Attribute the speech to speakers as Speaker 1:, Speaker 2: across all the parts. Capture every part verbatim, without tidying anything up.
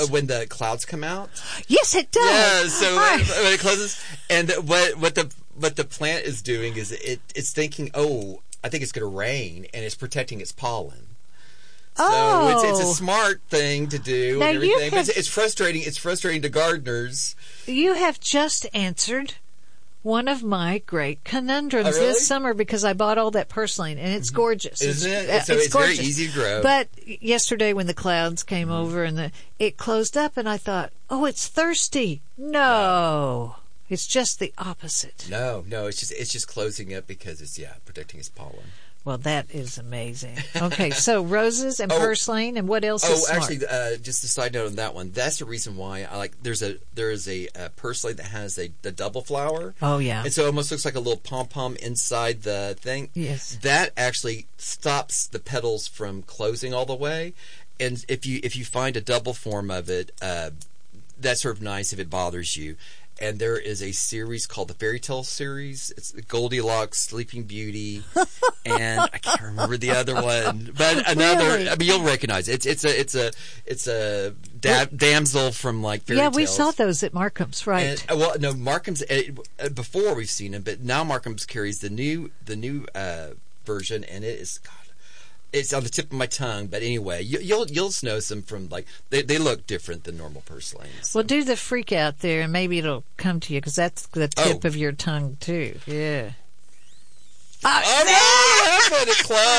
Speaker 1: Uh, when the clouds come out.
Speaker 2: Yes, it does.
Speaker 1: Yeah, so when, when it closes, and what what the what the plant is doing is it it's thinking, oh, I think it's going to rain, and it's protecting its pollen. So
Speaker 2: oh.
Speaker 1: it's, it's a smart thing to do
Speaker 2: now
Speaker 1: and everything,
Speaker 2: have,
Speaker 1: but it's, it's frustrating. It's frustrating to gardeners.
Speaker 2: You have just answered one of my great conundrums
Speaker 1: oh, really?
Speaker 2: this summer because I bought all that purslane, and it's gorgeous.
Speaker 1: Isn't it?
Speaker 2: It's,
Speaker 1: so
Speaker 2: it's,
Speaker 1: it's
Speaker 2: gorgeous.
Speaker 1: very easy to grow.
Speaker 2: But yesterday when the clouds came mm. over and the it closed up, and I thought, oh, it's thirsty. No. no. It's just the opposite.
Speaker 1: No, no, it's just it's just closing up because it's, yeah, protecting its pollen.
Speaker 2: Well, that is amazing. Okay, so roses and oh, purslane, and what else
Speaker 1: oh,
Speaker 2: is smart?
Speaker 1: actually, uh, just a side note on that one. That's the reason why I like. There's a there is a, a purslane that has a the double flower.
Speaker 2: Oh yeah,
Speaker 1: and so it almost looks like a little pom pom inside the thing.
Speaker 2: Yes,
Speaker 1: that actually stops the petals from closing all the way. And if you if you find a double form of it, uh, that's sort of nice if it bothers you. And there is a series called the Fairy Tale series. It's Goldilocks, Sleeping Beauty, and I can't remember the other one. But another,
Speaker 2: really?
Speaker 1: I mean, you'll recognize it. It's, it's a, it's a, it's a da- damsel from like fairy
Speaker 2: yeah,
Speaker 1: tales.
Speaker 2: we saw those at Markham's, right?
Speaker 1: And, well, no, Markham's uh, before we've seen them, but now Markham's carries the new, the new uh, version, and it is God. It's on the tip of my tongue, but anyway, you, you'll you'll know some from like they they look different than normal purslanes. So.
Speaker 2: Well, do the freak out there, and maybe it'll come to you because that's the tip
Speaker 1: oh.
Speaker 2: of your tongue too. Yeah.
Speaker 1: Oh, oh no! What happened?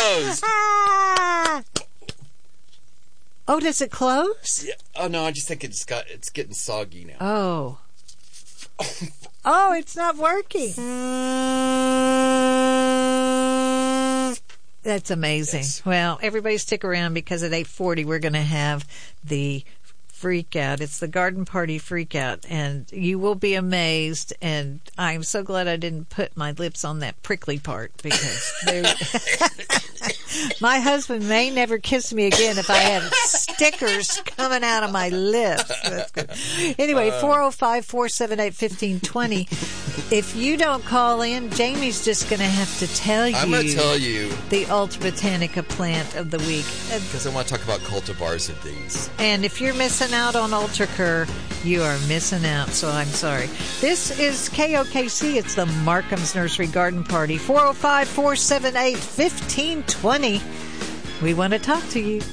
Speaker 1: It closed.
Speaker 2: Oh, does it close?
Speaker 1: Yeah. Oh no, I just think it's got it's getting soggy now.
Speaker 2: Oh. Oh, it's not working. That's amazing.
Speaker 1: Yes.
Speaker 2: Well, everybody stick around because at eight forty we're going to have the freak out. It's the garden party freak out, and you will be amazed. And I'm so glad I didn't put my lips on that prickly part because my husband may never kiss me again if I have stickers coming out of my lips. That's good. Anyway, four oh five, four seven eight, one five two zero. If you don't call in, Jamie's just going to have to tell you.
Speaker 1: I'm going to tell you
Speaker 2: the Ultra Botanica plant of the week.
Speaker 1: Because I want to talk about cultivars and things.
Speaker 2: And if you're missing out on Ultra Cur, you are missing out, so I'm sorry. This is K O K C. It's the Markham's Nursery Garden Party. four oh five, four seven eight, one five two zero. We want to talk to you.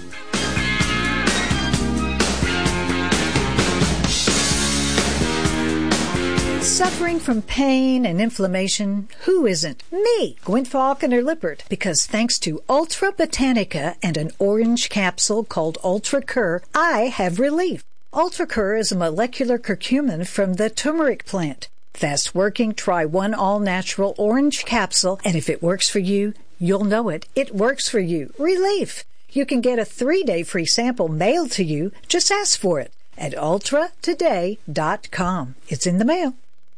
Speaker 2: Suffering from pain and inflammation? Who isn't? Me, Gwen Faulconer Lippert, because thanks to Ultra Botanica and an orange capsule called Ultra Cur, I have relief. Ultra Cur is a molecular curcumin from the turmeric plant. Fast working, try one all-natural orange capsule, and if it works for you, you'll know it. It works for you. Relief. You can get a three-day free sample mailed to you. Just ask for it at ultra today dot com. It's in the mail.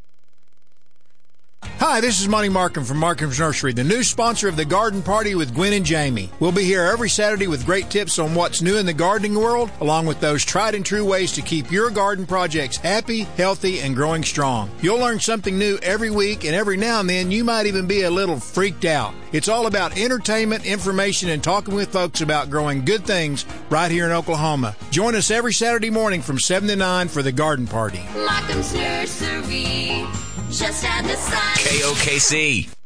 Speaker 3: Hi, this is Monty Markham from Markham's Nursery, the new sponsor of the Garden Party with Gwen and Jamie. We'll be here every Saturday with great tips on what's new in the gardening world, along with those tried and true ways to keep your garden projects happy, healthy, and growing strong. You'll learn something new every week, and every now and then you might even be a little freaked out. It's all about entertainment, information, and talking with folks about growing good things right here in Oklahoma. Join us every Saturday morning from seven to nine for the Garden Party.
Speaker 4: Markham's Nursery, just had the sun.
Speaker 5: K O K C.